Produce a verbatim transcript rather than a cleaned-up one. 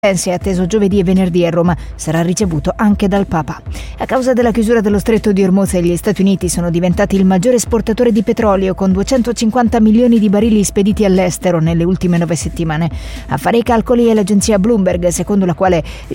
è atteso giovedì e venerdì a Roma, sarà ricevuto anche dal Papa. A causa della chiusura dello stretto di Ormuz, gli Stati Uniti sono diventati il maggiore esportatore di petrolio, con duecentocinquanta milioni di barili spediti all'estero nelle ultime nove settimane. A fare i calcoli è l'agenzia Bloomberg, secondo la quale